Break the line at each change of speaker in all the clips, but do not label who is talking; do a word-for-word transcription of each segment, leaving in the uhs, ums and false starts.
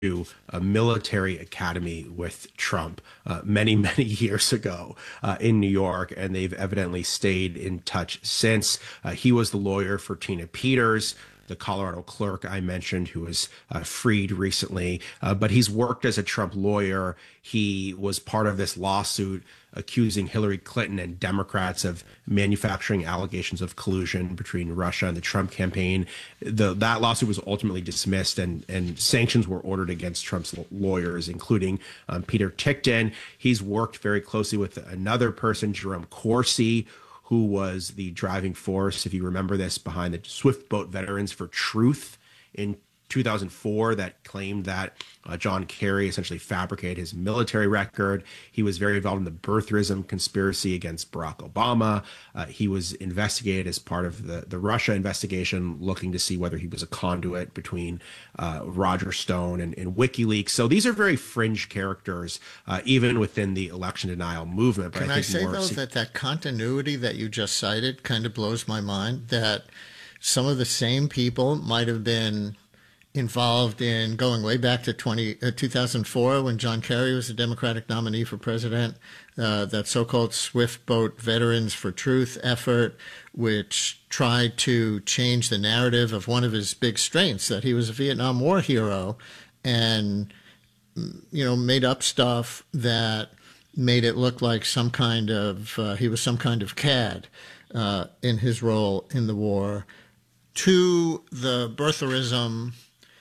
to a military academy with Trump uh, many, many years ago uh, in New York, and they've evidently stayed in touch since. Uh, he was the lawyer for Tina Peters, the Colorado clerk I mentioned, who was uh, freed recently. Uh, but he's worked as a Trump lawyer. He was part of this lawsuit accusing Hillary Clinton and Democrats of manufacturing allegations of collusion between Russia and the Trump campaign. The, that lawsuit was ultimately dismissed, and, and sanctions were ordered against Trump's lawyers, including um, Peter Tickton. He's worked very closely with another person, Jerome Corsi, who was the driving force, if you remember this, behind the Swift Boat Veterans for Truth in two thousand four that claimed that uh, John Kerry essentially fabricated his military record. He was very involved in the birtherism conspiracy against Barack Obama. Uh, he was investigated as part of the, the Russia investigation, looking to see whether he was a conduit between uh, Roger Stone and, and WikiLeaks. So these are very fringe characters, uh, even within the election denial movement. But
Can
I,
I,
think
say,
more
though, that that continuity that you just cited kind of blows my mind, that some of the same people might have been involved in going way back to twenty, uh, two thousand four when John Kerry was the Democratic nominee for president, uh, that so-called Swift Boat Veterans for Truth effort, which tried to change the narrative of one of his big strengths, that he was a Vietnam War hero, and, you know, made up stuff that made it look like some kind of, uh, he was some kind of cad uh, in his role in the war, to the birtherism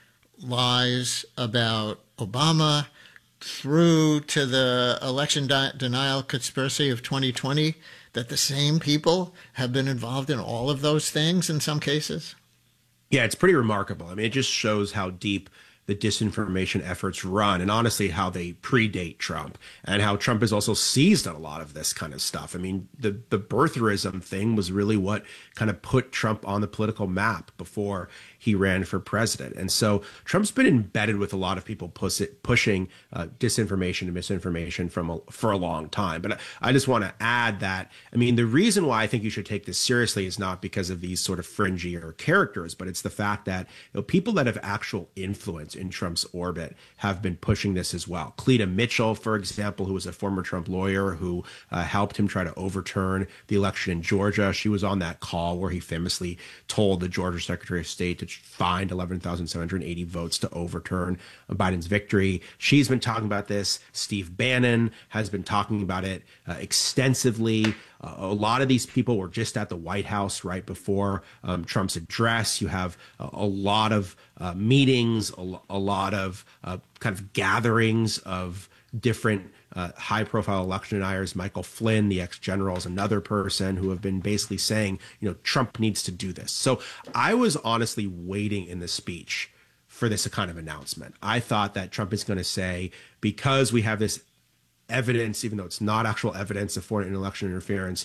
lies about Obama, through to the election de- denial conspiracy of twenty twenty, that the same people have been involved in all of those things in some cases?
Yeah, it's pretty remarkable. I mean, it just shows how deep the disinformation efforts run, and honestly how they predate Trump, and how Trump has also seized on a lot of this kind of stuff. I mean, the the birtherism thing was really what kind of put Trump on the political map before he ran for president. And so Trump's been embedded with a lot of people push it, pushing uh, disinformation and misinformation from a, for a long time. But I, I just want to add that, I mean, the reason why I think you should take this seriously is not because of these sort of fringier characters, but it's the fact that, you know, people that have actual influence in Trump's orbit have been pushing this as well. Cleta Mitchell, for example, who was a former Trump lawyer who uh, helped him try to overturn the election in Georgia. She was on that call where he famously told the Georgia Secretary of State to find eleven thousand seven hundred eighty votes to overturn Biden's victory. She's been talking about this. Steve Bannon has been talking about it uh, extensively. Uh, a lot of these people were just at the White House right before um, Trump's address. You have a, a lot of uh, meetings, a, a lot of uh, kind of gatherings of different uh, high-profile election deniers. Michael Flynn, the ex-general, is another person who have been basically saying, you know, Trump needs to do this. So I was honestly waiting in the speech for this kind of announcement. I thought that Trump is going to say, because we have this evidence, even though it's not actual evidence of foreign election interference,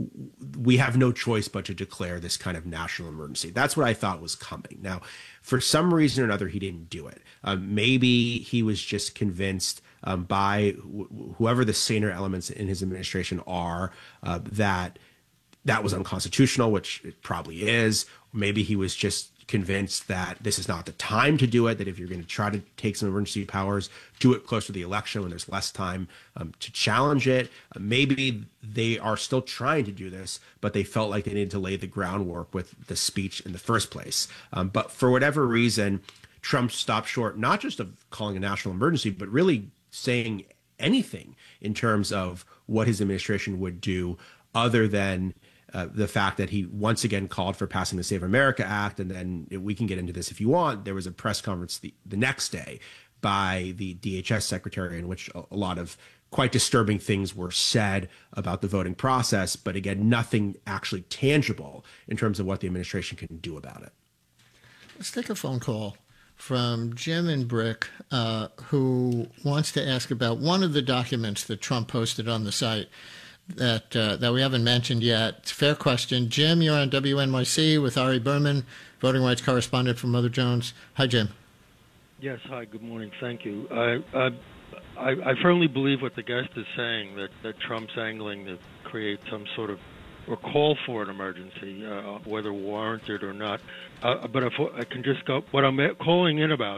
we have no choice but to declare this kind of national emergency. That's what I thought was coming. Now, for some reason or another, he didn't do it. Um, maybe he was just convinced um, by wh- whoever the saner elements in his administration are uh, that that was unconstitutional, which it probably is. Maybe he was just convinced that this is not the time to do it, that if you're going to try to take some emergency powers, do it closer to the election when there's less time um, to challenge it. Uh, maybe they are still trying to do this, but they felt like they needed to lay the groundwork with the speech in the first place. Um, but for whatever reason, Trump stopped short, not just of calling a national emergency, but really saying anything in terms of what his administration would do, other than Uh, the fact that he once again called for passing the Save America Act. And then we can get into this if you want. There was a press conference the, the next day by the D H S secretary in which a, a lot of quite disturbing things were said about the voting process. But again, nothing actually tangible in terms of what the administration can do about it.
Let's take a phone call from Jim in Brick, uh, who wants to ask about one of the documents that Trump posted on the site that uh, that we haven't mentioned yet. It's a fair question. Jim, you're on W N Y C with Ari Berman, voting rights correspondent for Mother Jones. Hi, Jim.
Yes, hi, good morning. Thank you. I, I, I firmly believe what the guest is saying, that, that Trump's angling to create some sort of, or call for an emergency, uh, whether warranted or not. Uh, but if I can just go, what I'm calling in about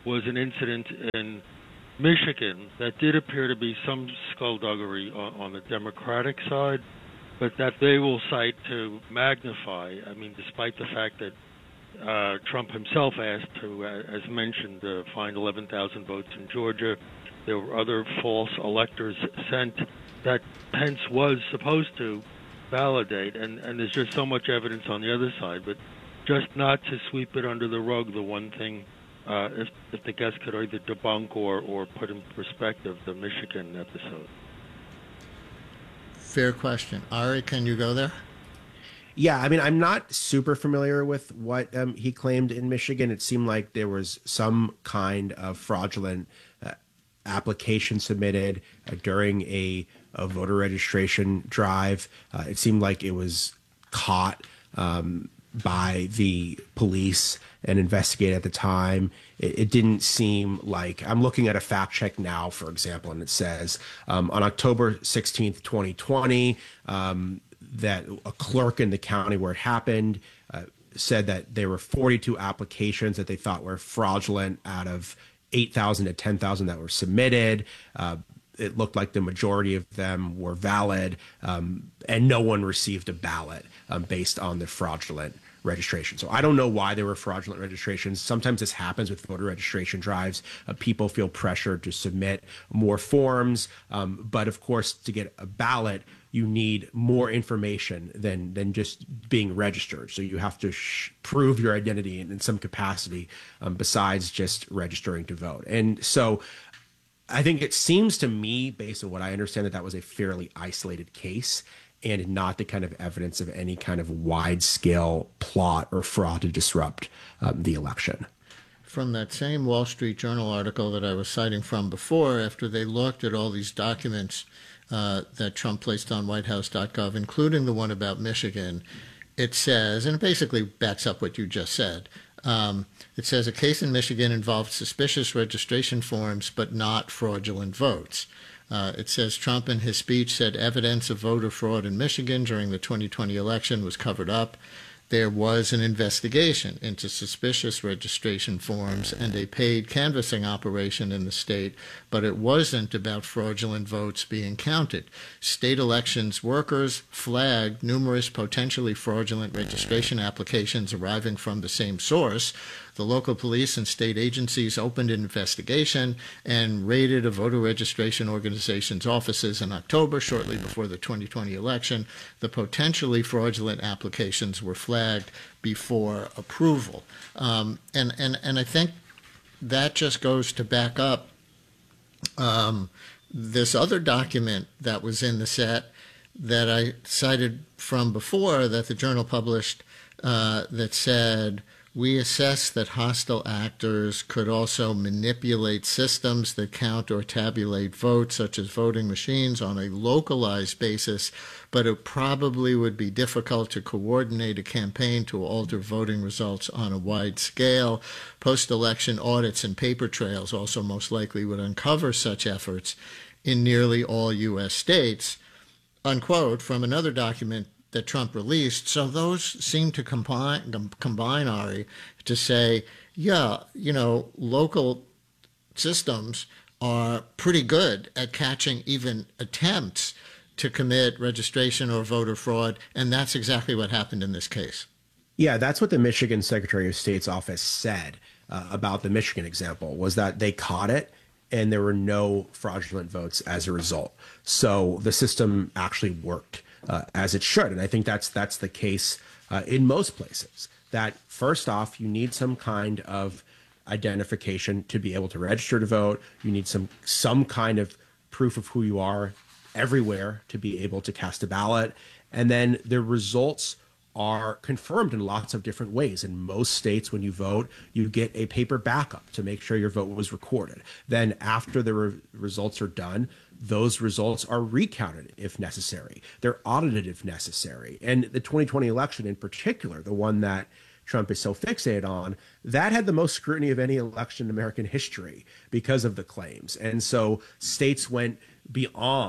was an incident in Michigan that did appear to be some skullduggery on, on the Democratic side, but that they will cite to magnify. I mean, despite the fact that uh, Trump himself asked to, uh, as mentioned, uh, find eleven thousand votes in Georgia. There were other false electors sent that Pence was supposed to validate, and, and there's just so much evidence on the other side. But just not to sweep it under the rug, the one thing, uh, if, if the guest could either debunk or, or put in perspective the Michigan episode.
Fair question. Ari, can you go there?
Yeah, I mean, I'm not super familiar with what um, he claimed in Michigan. It seemed like there was some kind of fraudulent uh, application submitted uh, during a, a voter registration drive. Uh, it seemed like it was caught um, by the police and investigated at the time. It, it didn't seem like, I'm looking at a fact check now, for example, and it says um, on October sixteenth, twenty twenty, um, that a clerk in the county where it happened uh, said that there were forty-two applications that they thought were fraudulent out of eight thousand to ten thousand that were submitted. Uh, it looked like the majority of them were valid, um, and no one received a ballot um, based on the fraudulent registration. So I don't know why there were fraudulent registrations. Sometimes this happens with voter registration drives. Uh, people feel pressured to submit more forms. Um, but of course, to get a ballot, you need more information than than just being registered. So you have to sh- prove your identity in, in some capacity um, besides just registering to vote. And so I think it seems to me, based on what I understand, that that was a fairly isolated case and not the kind of evidence of any kind of wide-scale plot or fraud to disrupt um, the election.
From that same Wall Street Journal article that I was citing from before, after they looked at all these documents uh, that Trump placed on white house dot gov, including the one about Michigan, it says, and it basically backs up what you just said, um, it says a case in Michigan involved suspicious registration forms but not fraudulent votes. Uh, it says Trump in his speech said evidence of voter fraud in Michigan during the twenty twenty election was covered up. There was an investigation into suspicious registration forms and a paid canvassing operation in the state, but it wasn't about fraudulent votes being counted. State elections workers flagged numerous potentially fraudulent registration applications arriving from the same source. The local police and state agencies opened an investigation and raided a voter registration organization's offices in October, shortly before the twenty twenty election. The potentially fraudulent applications were flagged before approval. Um, and, and, and I think that just goes to back up um, this other document that was in the set that I cited from before that the Journal published uh, that said, we assess that hostile actors could also manipulate systems that count or tabulate votes, such as voting machines, on a localized basis, but it probably would be difficult to coordinate a campaign to alter voting results on a wide scale. Post-election audits and paper trails also most likely would uncover such efforts in nearly all U S states, unquote, from another document that Trump released. So those seem to combine, combine, Ari, to say, yeah, you know, local systems are pretty good at catching even attempts to commit registration or voter fraud, and that's exactly what happened in this case.
Yeah, that's what the Michigan Secretary of State's office said uh, about the Michigan example, was that they caught it and there were no fraudulent votes as a result. So the system actually worked Uh, as it should. And I think that's that's the case uh, in most places, that first off, you need some kind of identification to be able to register to vote. You need some some kind of proof of who you are everywhere to be able to cast a ballot. And then the results are confirmed in lots of different ways. In most states, when you vote, you get a paper backup to make sure your vote was recorded. Then after the re- results are done, those results are recounted if necessary. They're audited if necessary. And the twenty twenty election in particular, the one that Trump is so fixated on, that had the most scrutiny of any election in American history because of the claims. And so states went beyond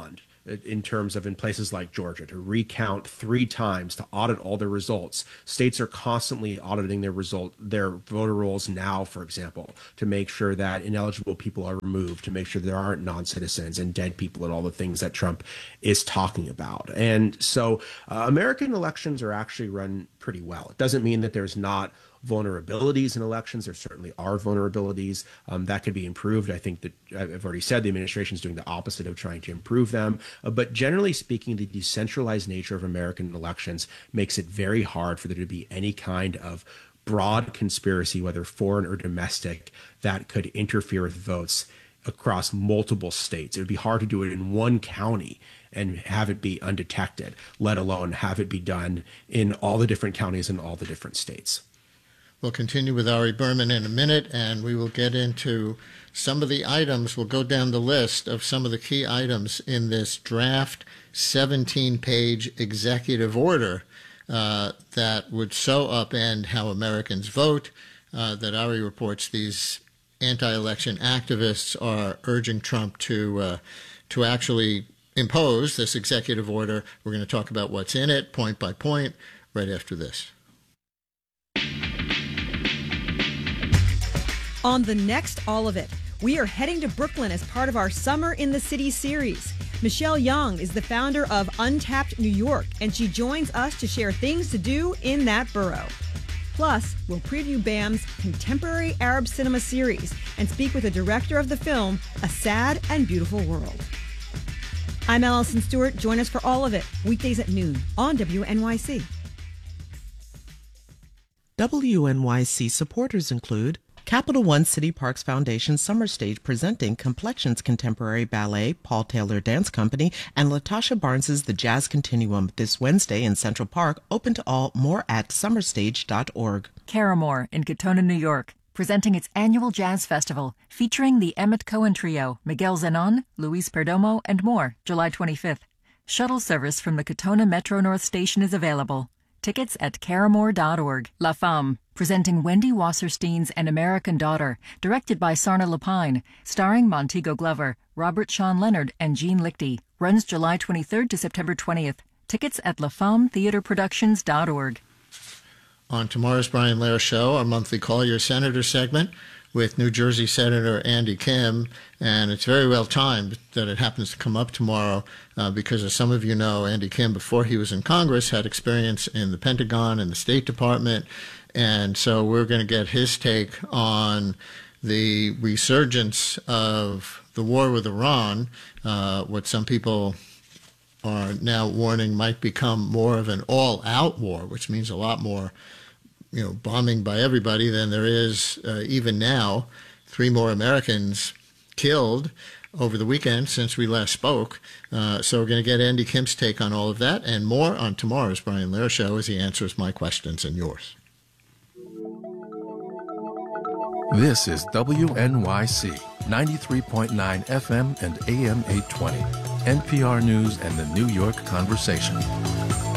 in terms of in places like Georgia to recount three times, to audit all their results. States are constantly auditing their result, their voter rolls now, for example, to make sure that ineligible people are removed, to make sure there aren't non-citizens and dead people and all the things that Trump is talking about. And so uh, American elections are actually run pretty well. It doesn't mean that there's not vulnerabilities in elections. There certainly are vulnerabilities um, that could be improved. I think that I've already said the administration is doing the opposite of trying to improve them. Uh, but generally speaking, the decentralized nature of American elections makes it very hard for there to be any kind of broad conspiracy, whether foreign or domestic, that could interfere with votes across multiple states. It would be hard to do it in one county and have it be undetected, let alone have it be done in all the different counties in all the different states.
We'll continue with Ari Berman in a minute, and we will get into some of the items. We'll go down the list of some of the key items in this draft seventeen-page executive order uh, that would so upend how Americans vote uh, that Ari reports these anti-election activists are urging Trump to uh, to actually impose this executive order. We're going to talk about what's in it, point by point, right after this.
On the next All of It, we are heading to Brooklyn as part of our Summer in the City series. Michelle Young is the founder of Untapped New York, and she joins us to share things to do in that borough. Plus, we'll preview B A M's Contemporary Arab Cinema series and speak with the director of the film, A Sad and Beautiful World. I'm Allison Stewart. Join us for All of It, weekdays at noon on W N Y C.
W N Y C supporters include Capital One City Parks Foundation Summer Stage presenting Complexions Contemporary Ballet, Paul Taylor Dance Company, and Latasha Barnes's The Jazz Continuum this Wednesday in Central Park, open to all, more at summer stage dot org.
Caramore in Katona, New York, presenting its annual jazz festival featuring the Emmett Cohen Trio, Miguel Zenon, Luis Perdomo, and more, July twenty-fifth. Shuttle service from the Katona Metro North Station is available. Tickets at caramore dot org. La Femme, presenting Wendy Wasserstein's An American Daughter, directed by Sarna Lapine, starring Montego Glover, Robert Sean Leonard, and Jean Lichty. Runs July twenty-third to September twentieth. Tickets at la femme theater productions dot org.
On tomorrow's Brian Lehrer Show, our monthly Call Your Senator segment with New Jersey Senator Andy Kim, and it's very well timed that it happens to come up tomorrow uh, because, as some of you know, Andy Kim, before he was in Congress, had experience in the Pentagon and the State Department, and so we're going to get his take on the resurgence of the war with Iran, uh, what some people are now warning might become more of an all-out war, which means a lot more you know, bombing by everybody than there is uh, even now. Three more Americans killed over the weekend since we last spoke. Uh, so we're going to get Andy Kim's take on all of that and more on tomorrow's Brian Lehrer Show as he answers my questions and yours.
This is W N Y C, ninety-three point nine F M and A M eight twenty, N P R News and the New York Conversation.